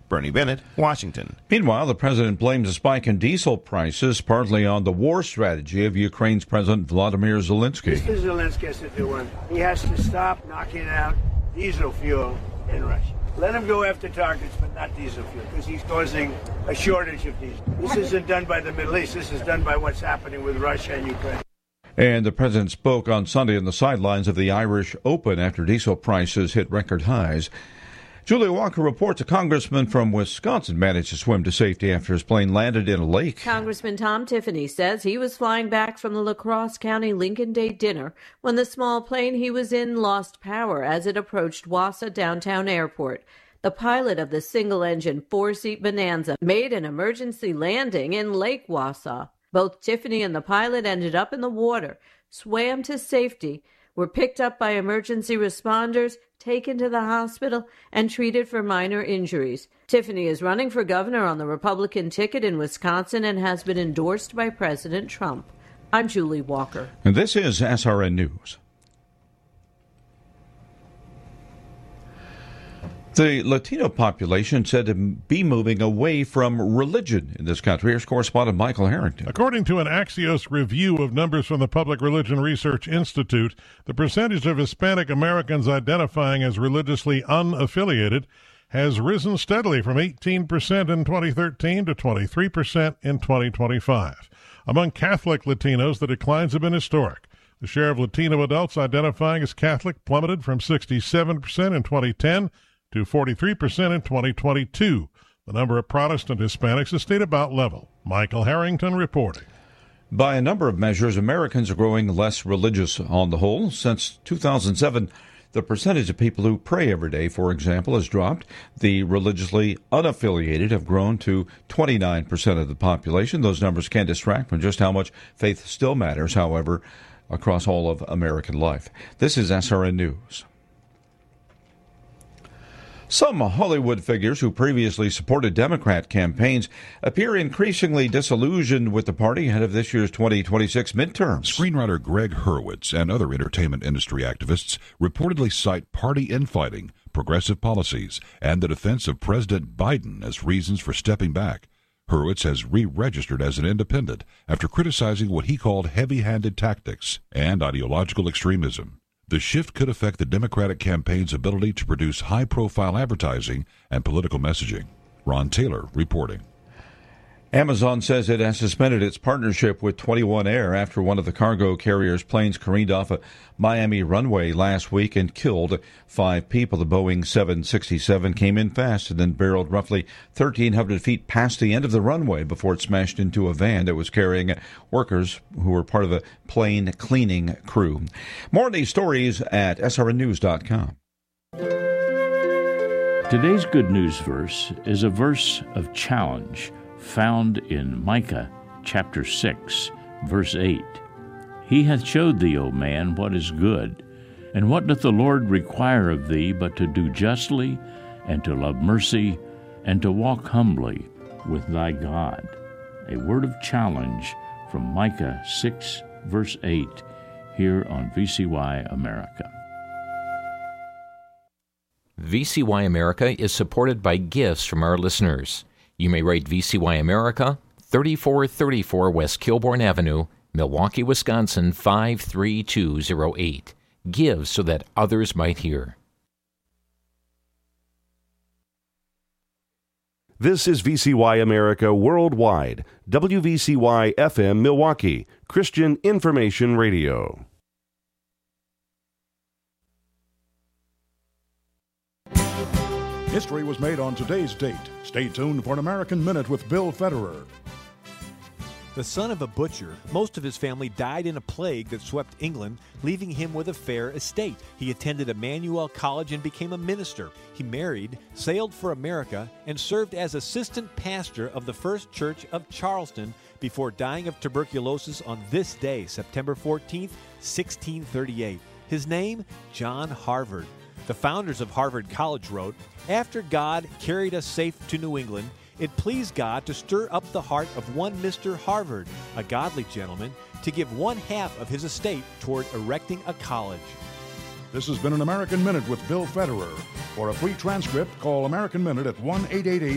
Bernie Bennett, Washington. Meanwhile, the president blames a spike in diesel prices partly on the war strategy of Ukraine's President Vladimir Zelensky. Mr. Zelensky has to do one. He has to stop knocking out diesel fuel in Russia. Let him go after targets, but not diesel fuel, because he's causing a shortage of diesel. This isn't done by the Middle East. This is done by what's happening with Russia and Ukraine. And the president spoke on Sunday on the sidelines of the Irish Open after diesel prices hit record highs. Julia Walker reports a congressman from Wisconsin managed to swim to safety after his plane landed in a lake. Congressman Tom Tiffany says he was flying back from the La Crosse County Lincoln Day dinner when the small plane he was in lost power as it approached Wausau Downtown Airport. The pilot of the single-engine four-seat Bonanza made an emergency landing in Lake Wausau. Both Tiffany and the pilot ended up in the water, swam to safety, were picked up by emergency responders, taken to the hospital, and treated for minor injuries. Tiffany is running for governor on the Republican ticket in Wisconsin and has been endorsed by President Trump. I'm Julie Walker. And this is SRN News. The Latino population said to be moving away from religion in this country. Here's correspondent Michael Harrington. According to an Axios review of numbers from the Public Religion Research Institute, the percentage of Hispanic Americans identifying as religiously unaffiliated has risen steadily from 18% in 2013 to 23% in 2025. Among Catholic Latinos, the declines have been historic. The share of Latino adults identifying as Catholic plummeted from 67% in 2010 to 43% in 2022. The number of Protestant Hispanics has stayed about level. Michael Harrington reporting. By a number of measures, Americans are growing less religious on the whole. Since 2007, the percentage of people who pray every day, for example, has dropped. The religiously unaffiliated have grown to 29% of the population. Those numbers can distract from just how much faith still matters, however, across all of American life. This is SRN News. Some Hollywood figures who previously supported Democrat campaigns appear increasingly disillusioned with the party ahead of this year's 2026 midterms. Screenwriter Greg Hurwitz and other entertainment industry activists reportedly cite party infighting, progressive policies, and the defense of President Biden as reasons for stepping back. Hurwitz has re-registered as an independent after criticizing what he called heavy-handed tactics and ideological extremism. The shift could affect the Democratic campaign's ability to produce high-profile advertising and political messaging. Ron Taylor reporting. Amazon says it has suspended its partnership with 21 Air after one of the cargo carrier's planes careened off a Miami runway last week and killed 5 people. The Boeing 767 came in fast and then barreled roughly 1,300 feet past the end of the runway before it smashed into a van that was carrying workers who were part of a plane cleaning crew. More on these stories at srnnews.com. Today's good news verse is a verse of challenge found in Micah chapter 6, verse 8. He hath showed thee, O man, what is good, and what doth the Lord require of thee but to do justly, and to love mercy, and to walk humbly with thy God. A word of challenge from Micah 6, verse 8, here on VCY America. VCY America is supported by gifts from our listeners. You may write VCY America, 3434 West Kilbourne Avenue, Milwaukee, Wisconsin, 53208. Give so that others might hear. This is VCY America Worldwide, WVCY FM Milwaukee, Christian Information Radio. History was made on today's date. Stay tuned for an American Minute with Bill Federer. The son of a butcher, most of his family died in a plague that swept England, leaving him with a fair estate. He attended Emmanuel College and became a minister. He married, sailed for America, and served as assistant pastor of the First Church of Charleston before dying of tuberculosis on this day, September 14th, 1638. His name, John Harvard. The founders of Harvard College wrote, "After God carried us safe to New England, it pleased God to stir up the heart of one Mr. Harvard, a godly gentleman, to give 1/2 of his estate toward erecting a college." This has been an American Minute with Bill Federer. For a free transcript, call American Minute at 1-888